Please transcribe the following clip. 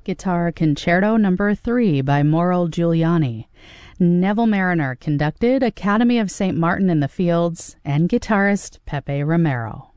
Guitar Concerto No. 3 by Mauro Giuliani. Neville Marriner conducted, Academy of St. Martin in the Fields, and guitarist Pepe Romero.